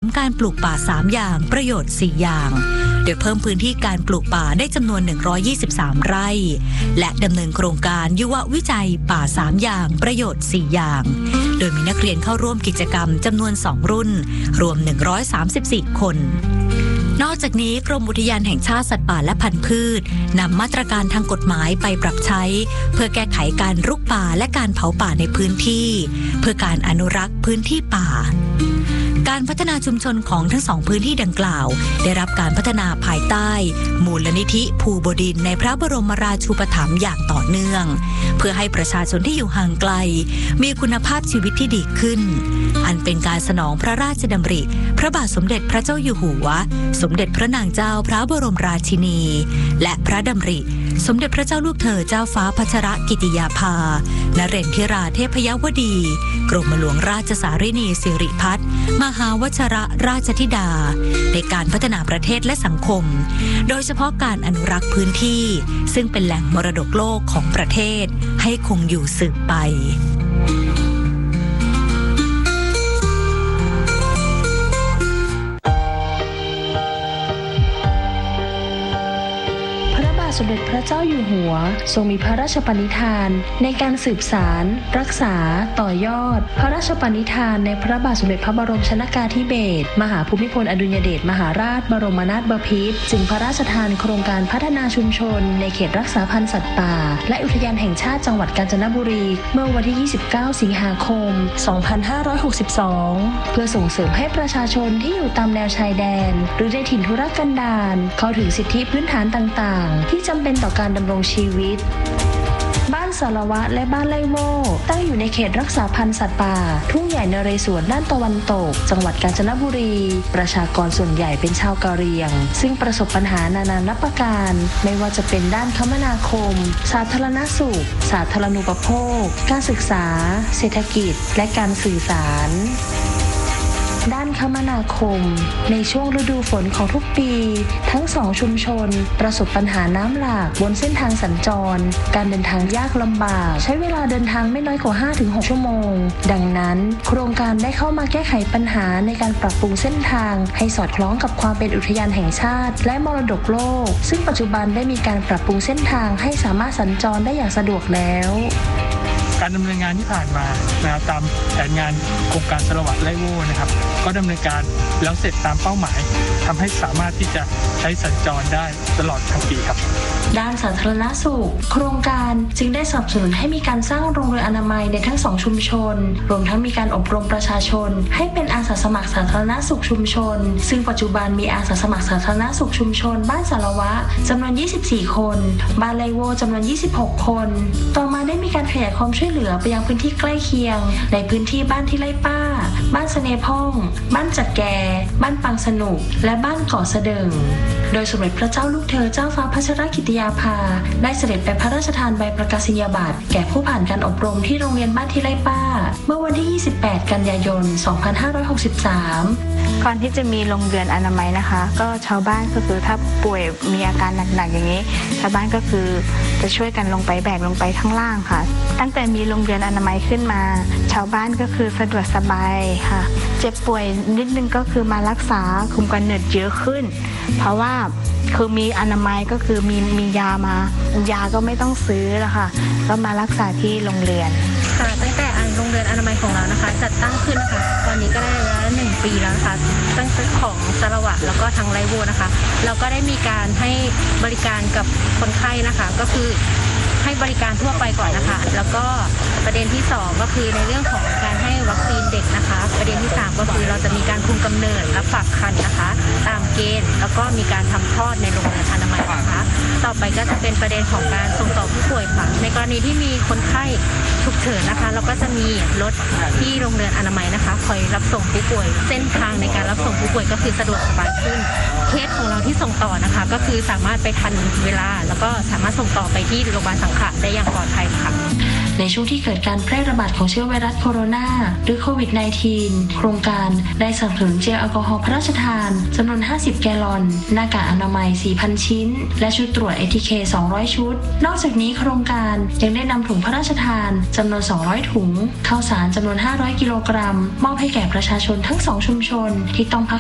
การปลูกป่า3อย่างประโยชน์4อย่างโดยเพิ่มพื้นที่การปลูกป่าได้จำนวน123ไร่และดำเนินโครงการยุววิจัยป่า3อย่างประโยชน์4อย่างโดยมีนักเรียนเข้าร่วมกิจกรรมจำนวน2รุ่นรวม134คนนอกจากนี้กรมอุทยานแห่งชาติสัตว์ป่าและพันธุ์พืชนำมาตรการทางกฎหมายไปปรับใช้เพื่อแก้ไขการรุกป่าและการเผาป่าในพื้นที่เพื่อการอนุรักษ์พื้นที่ป่าการพัฒนาชุมชนของทั้ง2พื้นที่ดังกล่าวได้รับการพัฒนาภายใต้มูลนิธิภูบดินทร์ในพระบรมราชูปถัมภ์อย่างต่อเนื่องเพื่อให้ประชาชนที่อยู่ห่างไกลมีคุณภาพชีวิตที่ดีขึ้นอันเป็นการสนองพระราชดำริพระบาทสมเด็จพระเจ้าอยู่หัวสมเด็จพระนางเจ้าพระบรมราชินีและพระดำริสมเด็จพระเจ้าลูกเธอเจ้าฟ้าพัชรกิติยาภานเรนทิราเทพยวดีกรมหลวงราชสารินีสิริพัฒน์มหาวชรราชธิดาในการพัฒนาประเทศและสังคมโดยเฉพาะการอนุรักษ์พื้นที่ซึ่งเป็นแหล่งมรดกโลกของประเทศให้คงอยู่สืบไปสมเด็จพระเจ้าอยู่หัวทรงมีพระราชปณิธานในการสืบสานรักษาต่อยอดพระราชปณิธานในพระบาทสมเด็จพระบรมชนกาธิเบศรมหาภูมิพลอดุลยเดชมหาราชบรมนาถบพิตรจึงพระราชทานโครงการพัฒนาชุมชนในเขตรักษาพันธุ์สัตว์ป่าและอุทยานแห่งชาติจังหวัดกาญจนบุรีเมื่อวันที่ 29 สิงหาคม 2562 เพื่อส่งเสริมให้ประชาชนที่อยู่ตามแนวชายแดนหรือในถิ่นทุรกันดารเข้าถึงสิทธิพื้นฐานต่างๆที่จำเป็นต่อการดำรงชีวิตบ้านสารวัตรและบ้านไร่โว่ตั้งอยู่ในเขตรักษาพันธุ์สัตว์ป่าทุ่งใหญ่นเรศวรด้านตะวันตกจังหวัดกาญจนบุรีประชากรส่วนใหญ่เป็นชาวกะเหรี่ยงซึ่งประสบปัญหานานานับประการไม่ว่าจะเป็นด้านคมนาคมสาธารณสุขสาธารณูปโภคการศึกษาเศรษฐกิจและการสื่อสารด้านคมนาคมในช่วงฤดูฝนของทุกปีทั้ง2ชุมชนประสบปัญหาน้ำหลากบนเส้นทางสัญจรการเดินทางยากลำบากใช้เวลาเดินทางไม่น้อยกว่า 5-6 ชั่วโมงดังนั้นโครงการได้เข้ามาแก้ไขปัญหาในการปรับปรุงเส้นทางให้สอดคล้องกับความเป็นอุทยานแห่งชาติและมรดกโลกซึ่งปัจจุบันได้มีการปรับปรุงเส้นทางให้สามารถสัญจรได้อย่างสะดวกแล้วการดำเนินงานที่ผ่านมานะครับตามแผนงานโครงการสารวัตรไร่โว่นะครับก็ดำเนินการแล้วเสร็จตามเป้าหมายทำให้สามารถที่จะใช้สัญจรได้ตลอดทั้งปีครับด้านสาธารณสุขโครงการจึงได้สนับสนุนให้มีการสร้างโรงเรือนอนามัยในทั้ง2ชุมชนรวมทั้งมีการอบรมประชาชนให้เป็นอาสาสมัครสาธารณสุขชุมชนซึ่งปัจจุบันมีอาสาสมัครสาธารณสุขชุมชนบ้านสารวะจำนวน24คนบ้านไร่โว่จำนวน26คนต่อมาได้มีการขยายความช่วยเหลือไปยังพื้นที่ใกล้เคียงในพื้นที่บ้านที่ไร่ป้าบ้านเสน่ห์พ่องบ้านจัดแกบ้านปังสนุกและบ้านเกาะเสดิงโดยสมเด็จพระเจ้าลูกเธอเจ้าฟ้าพัชรกิติยาภาได้เสด็จไปพระราชทานใบประกาศนียบัตรแก่ผู้ผ่านการอบรมที่โรงเรียนบ้านที่ไร่ป้าเมื่อวันที่ 28 กันยายน 2563 ก่อนที่จะมีโรงเรือนอนามัยนะคะก็ชาวบ้านก็คือถ้าป่วยมีอาการหนักๆอย่างนี้ชาวบ้านก็คือจะช่วยกันลงไปแบกลงไปข้างล่างค่ะตั้งแต่มีโรงเรือนอนามัยขึ้นมาชาวบ้านก็คือสะดวกสบายค่ะเจ็บป่วยนิดนึงก็คือมารักษาคุมกำเนิดเยอะขึ้นเพราะว่าคือมีอนามัยก็คือมียามายาก็ไม่ต้องซื้อแล้วค่ะก็มารักษาที่โรงเรือนค่ะตั้งแต่โรงเรือนอนามัยของเรานะคะจัดตั้งขึ้นนะคะตอนนี้ก็ได้แล้ว1 ปีแล้วนะคะตั้งแต่ของสารวัตรแล้วก็ทางไร่โว่นะคะเราก็ได้มีการให้บริการกับคนไข้นะคะก็คือให้บริการทั่วไปก่อนนะคะแล้วก็ประเด็นที่2ก็คือในเรื่องของการให้วัคซีนเด็กนะคะประเด็นที่3ก็คือเราจะมีการคุมกำเนิดและฝากครรภ์นะคะตามเกณฑ์แล้วก็มีการทำคลอดในโรงเรียนอนามัยนะคะต่อไปก็จะเป็นประเด็นของการส่งต่อผู้ป่วยค่ะในกรณีที่มีคนไข้ฉุกเฉินนะคะเราก็จะมีรถที่โรงเรียนอนามัยนะคะคอยรับส่งผู้ป่วยเส้นทางในการรับส่งผู้ป่วยก็คือสะดวกสบายขึ้นเคสของเราที่ส่งต่อนะคะก็คือสามารถไปทันเวลาแล้วก็สามารถส่งต่อไปที่โรงพยาบาลสังขะได้อย่างปลอดภัยค่ะในช่วงที่เกิดการแพร่ระบาดของเชื้อไวรัสโคโรนาหรือโควิด -19 โครงการได้สนับสนุนเจลแอลกอฮอล์พระราชทานจำนวน50 แกลลอนหน้ากากอนามัย 4,000 ชิ้นและชุดตรวจ ATK 200 ชุดนอกจากนี้โครงการยังได้นำถุงพระราชทานจำนวน200 ถุงข้าวสารจำนวน500 กิโลกรัมมอบให้แก่ประชาชนทั้ง2ชุมชนที่ต้องพัก